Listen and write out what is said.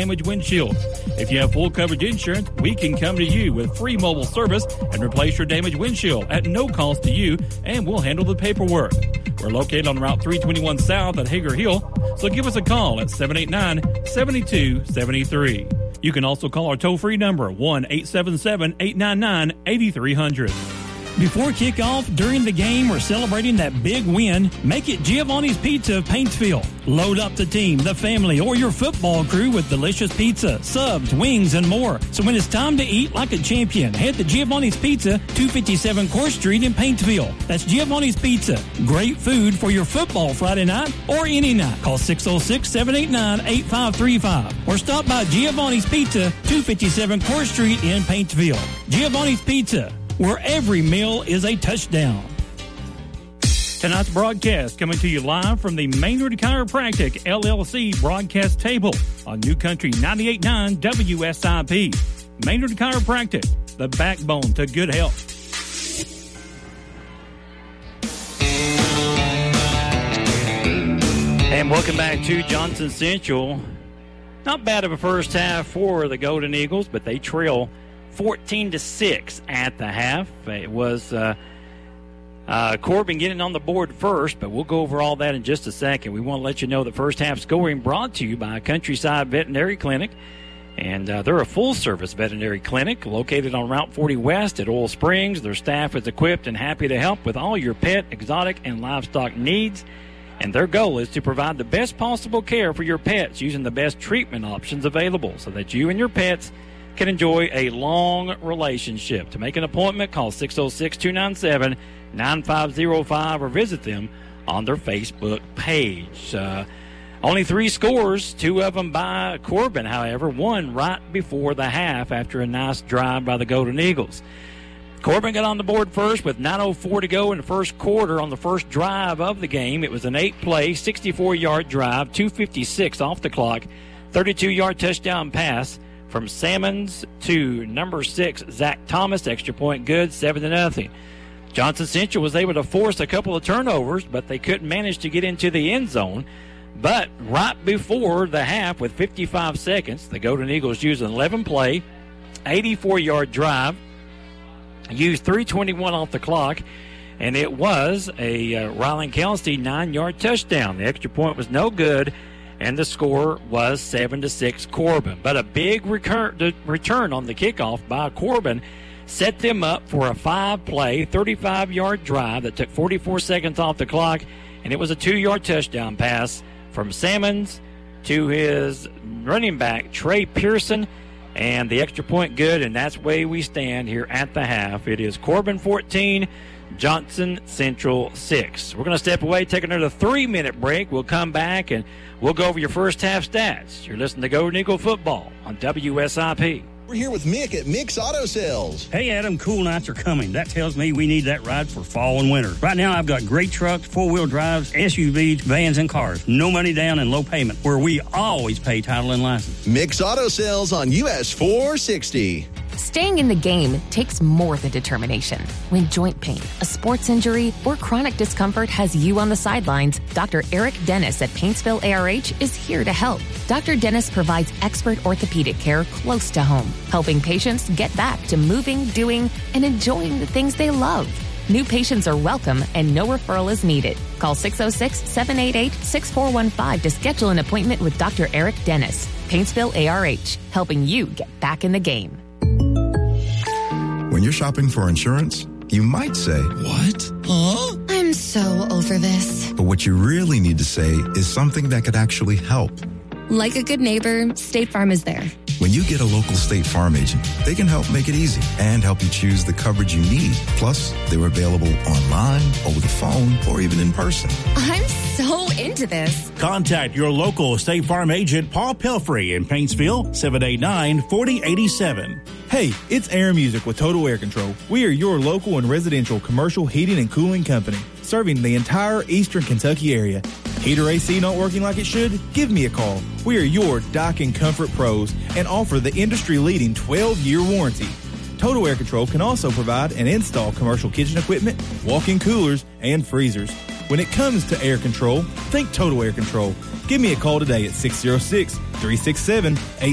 damaged windshield. If you have full coverage insurance, we can come to you with free mobile service and replace your damaged windshield at no cost to you, and we'll handle the paperwork. We're located on Route 321 South at Hager Hill, so give us a call at 789-7273. You can also call our toll-free number, 1-877-899-8300. Before kickoff, during the game, or celebrating that big win, make it Giovanni's Pizza of Paintsville. Load up the team, the family, or your football crew with delicious pizza, subs, wings, and more. So when it's time to eat like a champion, head to Giovanni's Pizza, 257 Court Street in Paintsville. That's Giovanni's Pizza. Great food for your football Friday night or any night. Call 606-789-8535 or stop by Giovanni's Pizza, 257 Court Street in Paintsville. Giovanni's Pizza, where every meal is a touchdown. Tonight's broadcast coming to you live from the Maynard Chiropractic LLC broadcast table on New Country 98.9 WSIP. Maynard Chiropractic, the backbone to good health. And welcome back to Johnson Central. Not bad of a first half for the Golden Eagles, but they trail 14-6 at the half. It was Corbin getting on the board first, but we'll go over all that in just a second. We want to let you know the first half scoring brought to you by Countryside Veterinary Clinic. And they're a full-service veterinary clinic located on Route 40 West at Oil Springs. Their staff is equipped and happy to help with all your pet, exotic, and livestock needs. And their goal is to provide the best possible care for your pets using the best treatment options available so that you and your pets can enjoy a long relationship. To make an appointment, call 606-297-9505 or visit them on their Facebook page. Only 3 scores, 2 of them by Corbin, however, one right before the half after a nice drive by the Golden Eagles. Corbin got on the board first with 9:04 to go in the first quarter on the first drive of the game. It was an 8-play, 64-yard drive, 2:56 off the clock, 32-yard touchdown pass from Sammons to number 6, Zach Thomas. Extra point good, 7-0. Johnson Central was able to force a couple of turnovers, but they couldn't manage to get into the end zone. But right before the half, with 55 seconds, the Golden Eagles used an 11-play, 84-yard drive, used 3:21 off the clock, and it was a Rylan Kelsey 9-yard touchdown. The extra point was no good, and the score was 7-6 Corbin. But a big return on the kickoff by Corbin set them up for a 5-play, 35-yard drive that took 44 seconds off the clock, and it was a 2-yard touchdown pass from Sammons to his running back, Trey Pearson, and the extra point good, and that's where we stand here at the half. It is Corbin 14, Johnson Central 6. We're going to step away, take another 3-minute break. We'll come back, and we'll go over your first half stats. You're listening to Golden Eagle Football on WSIP. We're here with Mick at Mick's Auto Sales. Hey, Adam, cool nights are coming. That tells me we need that ride for fall and winter. Right now, I've got great trucks, four-wheel drives, SUVs, vans, and cars. No money down and low payment, where we always pay title and license. Mick's Auto Sales on US 460. Staying in the game takes more than determination. When joint pain, a sports injury, or chronic discomfort has you on the sidelines, Dr. Eric Dennis at Paintsville ARH is here to help. Dr. Dennis provides expert orthopedic care close to home, helping patients get back to moving, doing, and enjoying the things they love. New patients are welcome and no referral is needed. Call 606-788-6415 to schedule an appointment with Dr. Eric Dennis. Paintsville ARH, helping you get back in the game. When you're shopping for insurance, you might say, "What? Huh?" I'm so over this. But what you really need to say is something that could actually help. Like a good neighbor, State Farm is there. When you get a local State Farm agent, they can help make it easy and help you choose the coverage you need. Plus, they're available online, over the phone, or even in person. I'm so into this. Contact your local State Farm agent, Paul Pelfrey in Paintsville, 789-4087. Hey, it's Air Music with Total Air Control. We are your local and residential commercial heating and cooling company, serving the entire eastern Kentucky area. Heater AC not working like it should? Give me a call. We are your Daikin Comfort Pros and offer the industry-leading 12-year warranty. Total Air Control can also provide and install commercial kitchen equipment, walk-in coolers, and freezers. When it comes to air control, think Total Air Control. Give me a call today at 606-367-8